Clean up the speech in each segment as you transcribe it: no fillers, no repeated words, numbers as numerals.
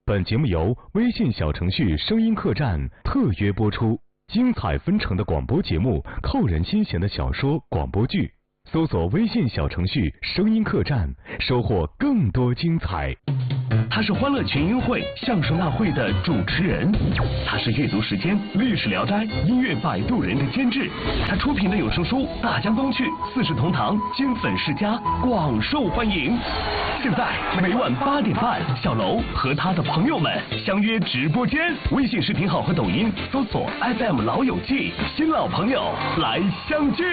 本节目由微信小程序声音客栈特约播出，精彩纷呈的广播节目，扣人心弦的小说广播剧，搜索微信小程序声音客栈，收获更多精彩。 他是欢乐群英会相声大会的主持人，他是阅读时间历史聊斋音乐摆渡人的监制，他出品的有声书《大江东去》四世同堂金粉世家广受欢迎。现在每晚8点半，小楼和他的朋友们相约直播间，微信视频号和抖音搜索 FM 老友记，新老朋友来相聚。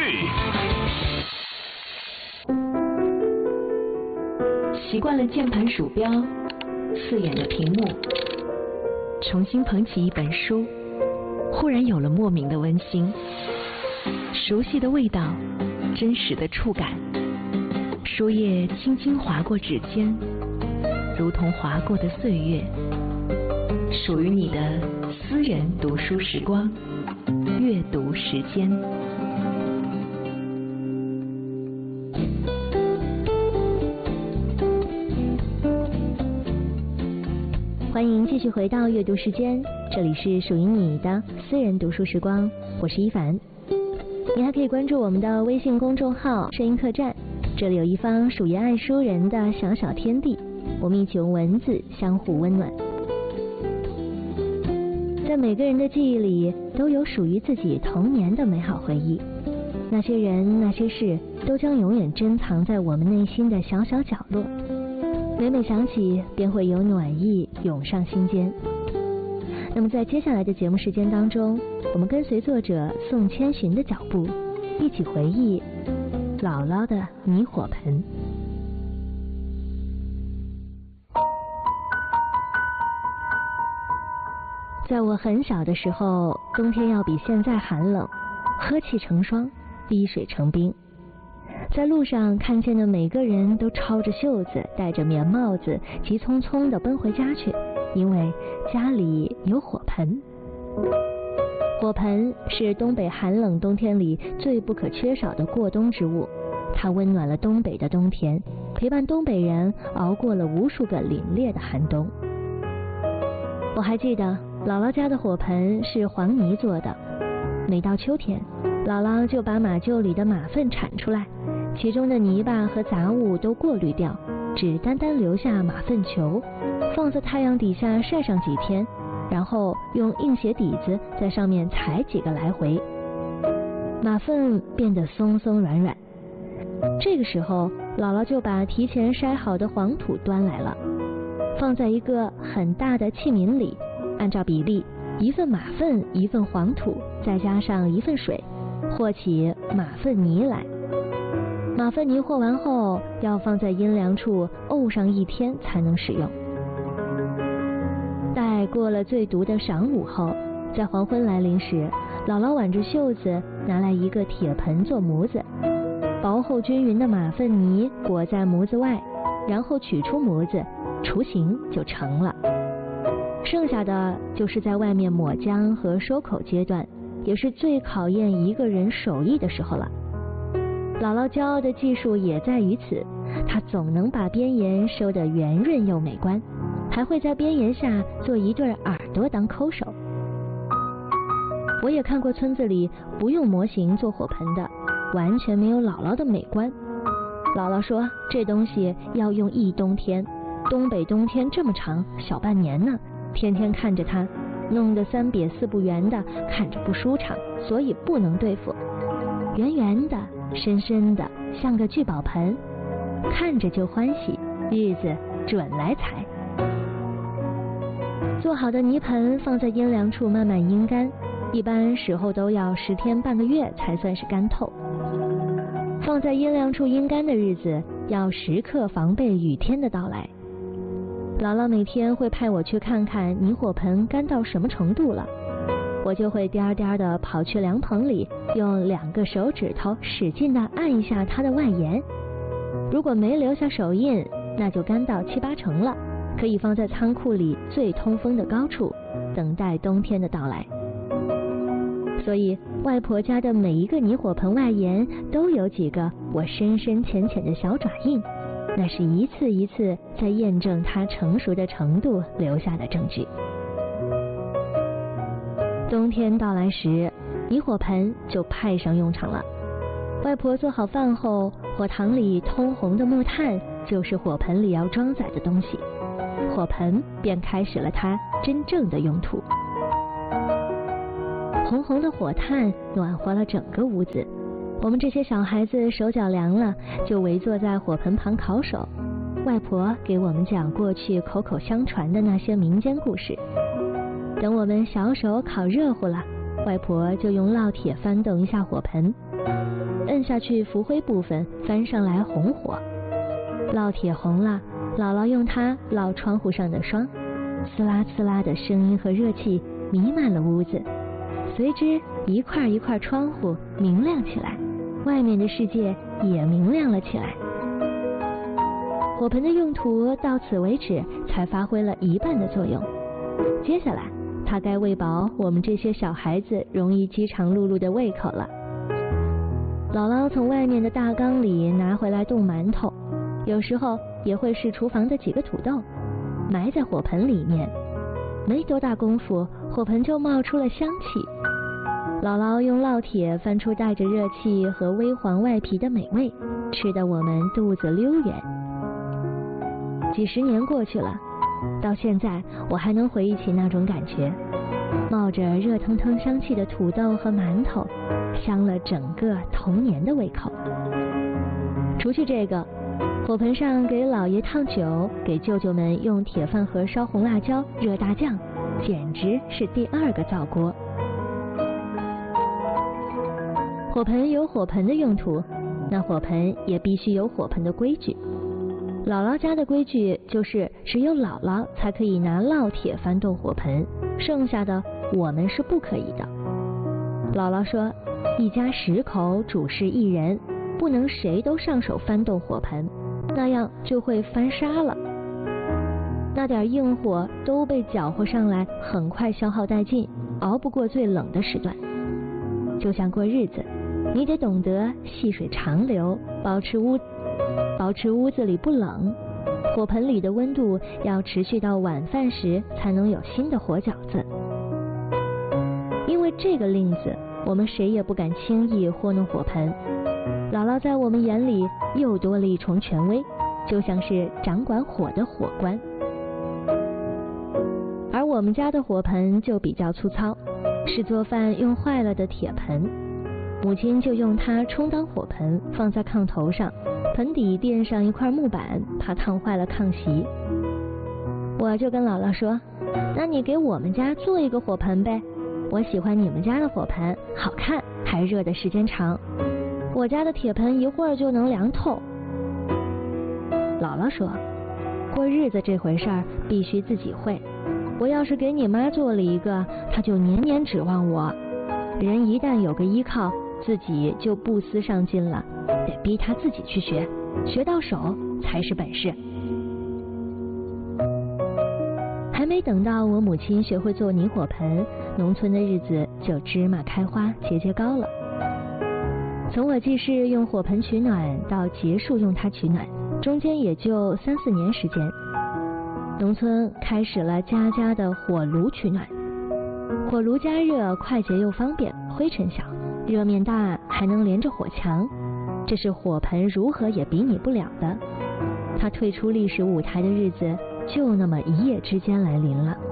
习惯了键盘鼠标刺眼的屏幕，重新捧起一本书，忽然有了莫名的温馨，熟悉的味道，真实的触感，书页轻轻划过指尖，如同划过的岁月，属于你的私人读书时光，阅读时间。欢迎继续回到阅读时间，这里是属于你的私人读书时光，我是一凡。你还可以关注我们的微信公众号声音客栈，这里有一方属于爱书人的小小天地，我们一起用文字相互温暖。在每个人的记忆里都有属于自己童年的美好回忆，那些人那些事都将永远珍藏在我们内心的小小角落，每每想起便会有暖意涌上心间。那么在接下来的节目时间当中，我们跟随作者宋千寻的脚步，一起回忆姥姥的泥火盆。在我很小的时候，冬天要比现在寒冷，呵气成霜，滴水成冰。在路上看见的每个人都抄着袖子，戴着棉帽子，急匆匆地奔回家去，因为家里有火盆。火盆是东北寒冷冬天里最不可缺少的过冬之物，它温暖了东北的冬天，陪伴东北人熬过了无数个凛冽的寒冬。我还记得姥姥家的火盆是黄泥做的，每到秋天，姥姥就把马厩里的马粪铲出来，其中的泥巴和杂物都过滤掉，只单单留下马粪球，放在太阳底下晒上几天，然后用硬鞋底子在上面踩几个来回，马粪变得松松软软。这个时候，姥姥就把提前筛好的黄土端来了，放在一个很大的器皿里，按照比例，1份马粪1份黄土，再加上1份水，和起马粪泥来。马粪泥和完后，要放在阴凉处沤上1天才能使用。待过了最毒的晌午后，在黄昏来临时，姥姥挽着袖子拿来一个铁盆做模子，薄厚均匀的马粪泥裹在模子外，然后取出模子，雏形就成了。剩下的就是在外面抹浆和收口阶段，也是最考验一个人手艺的时候了。姥姥骄傲的技术也在于此，她总能把边沿收得圆润又美观，还会在边沿下做一对耳朵当抠手。我也看过村子里不用模型做火盆的，完全没有姥姥的美观。姥姥说这东西要用1冬天，东北冬天这么长，小半年呢，天天看着它，弄得3瘪4不圆的，看着不舒畅，所以不能对付。圆圆的深深的，像个聚宝盆，看着就欢喜，日子准来财。做好的泥盆放在阴凉处慢慢阴干，一般时候都要10天半个月才算是干透。放在阴凉处阴干的日子，要时刻防备雨天的到来。姥姥每天会派我去看看泥火盆干到什么程度了，我就会颠颠的跑去凉棚里，用2个手指头使劲的按一下它的外沿。如果没留下手印，那就干到7、8成了，可以放在仓库里最通风的高处，等待冬天的到来。所以外婆家的每一个泥火盆外沿都有几个我深深浅浅的小爪印， 那是一次一次在验证它成熟的程度留下的证据。冬天到来时，泥火盆就派上用场了。外婆做好饭后，火塘里通红的木炭就是火盆里要装载的东西，火盆便开始了它真正的用途。红红的火炭暖和了整个屋子，我们这些小孩子手脚凉了，就围坐在火盆旁烤手。外婆给我们讲过去口口相传的那些民间故事。等我们小手烤热乎了，外婆就用烙铁翻动一下火盆，摁下去浮灰部分翻上来红火。烙铁红了，姥姥用它烙窗户上的霜，呲啦呲啦的声音和热气弥漫了屋子，随之一块一块窗户明亮起来，外面的世界也明亮了起来。火盆的用途到此为止才发挥了一半的作用，接下来它该喂饱我们这些小孩子容易饥肠辘辘的胃口了。姥姥从外面的大缸里拿回来冻馒头，有时候也会是厨房的几个土豆，埋在火盆里面。没多大功夫，火盆就冒出了香气。姥姥用烙铁翻出带着热气和微黄外皮的美味，吃得我们肚子溜圆。几十年过去了，到现在我还能回忆起那种感觉，冒着热腾腾香气的土豆和馒头，香了整个童年的胃口。除去这个，火盆上给姥爷烫酒，给舅舅们用铁饭盒烧红辣椒、热大酱，简直是第二个灶锅。火盆有火盆的用途，那火盆也必须有火盆的规矩。姥姥家的规矩就是只有姥姥才可以拿烙铁翻动火盆，剩下的我们是不可以的。姥姥说，一家10口主事1人，不能谁都上手翻动火盆，那样就会翻沙了。那点硬火都被搅和上来，很快消耗殆尽，熬不过最冷的时段。就像过日子，你得懂得细水长流，保持屋子里不冷，火盆里的温度要持续到晚饭时才能有新的火饺子。因为这个令子，我们谁也不敢轻易糊弄火盆。姥姥在我们眼里又多了一重权威，就像是掌管火的火官。而我们家的火盆就比较粗糙，是做饭用坏了的铁盆，母亲就用它充当火盆，放在炕头上，盆底垫上一块木板，怕烫坏了炕席。我就跟姥姥说，那你给我们家做一个火盆呗，我喜欢你们家的火盆，好看还热的时间长，我家的铁盆一会儿就能凉透。姥姥说，过日子这回事儿必须自己会，我要是给你妈做了一个，她就年年指望我。人一旦有个依靠，自己就不思上进了，得逼她自己去学，学到手才是本事。还没等到我母亲学会做泥火盆，农村的日子就芝麻开花节节高了。从我记事用火盆取暖到结束用它取暖，中间也就3、4年时间。农村开始了家家的火炉取暖，火炉加热快捷又方便，灰尘小，热面大，还能连着火墙，这是火盆如何也比拟不了的。它退出历史舞台的日子就那么一夜之间来临了。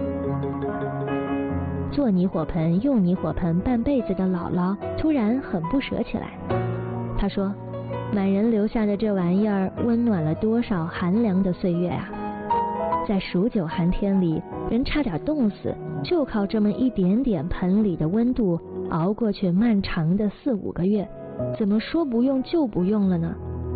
做泥火盆用泥火盆半辈子的姥姥突然很不舍起来，她说，满人留下的这玩意儿温暖了多少寒凉的岁月啊，在数9寒天里，人差点冻死，就靠这么一点点盆里的温度熬过去漫长的4、5个月，怎么说不用就不用了呢？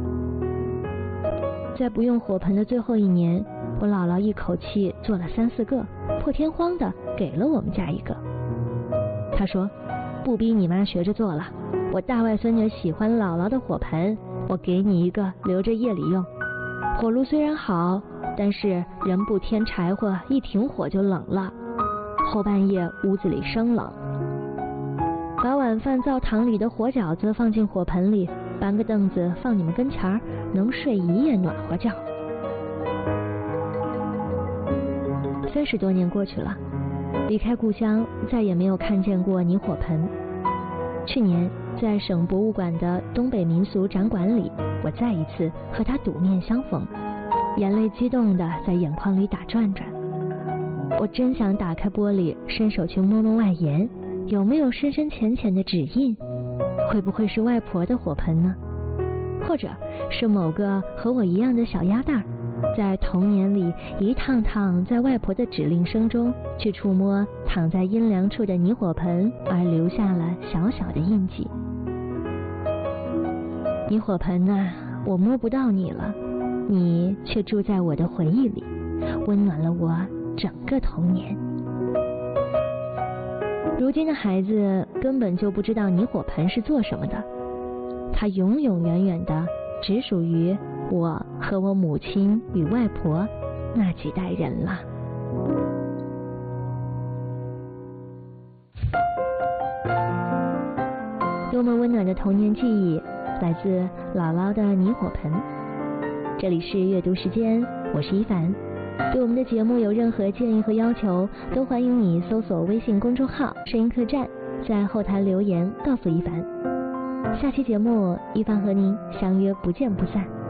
在不用火盆的最后1年，我姥姥一口气做了3、4个，破天荒的给了我们家一个。她说，不逼你妈学着做了，我大外孙女喜欢姥姥的火盆，我给你一个留着夜里用。火炉虽然好，但是人不添柴火，一停火就冷了，后半夜屋子里生冷。把晚饭灶堂里的火饺子放进火盆里， 搬个凳子放你们跟前儿，能睡一夜暖和觉。30多年过去了，离开故乡，再也没有看见过泥火盆。去年在省博物馆的东北民俗展馆里，我再一次和他睹面相逢，眼泪激动地在眼眶里打转转。我真想打开玻璃，伸手去摸摸外沿，有没有深深浅浅的指印？会不会是外婆的火盆呢？或者是某个和我一样的小鸭蛋，在童年里一趟趟在外婆的指令声中去触摸躺在阴凉处的泥火盆，而留下了小小的印记。泥火盆啊，我摸不到你了，你却住在我的回忆里，温暖了我整个童年。如今的孩子根本就不知道泥火盆是做什么的，它永永远远的只属于我和我母亲与外婆那几代人了。多么温暖的童年记忆，来自姥姥的泥火盆。这里是阅读时间，我是一凡。对我们的节目有任何建议和要求，都欢迎你搜索微信公众号声音客栈，在后台留言告诉一凡。下期节目，一凡和您相约不见不散。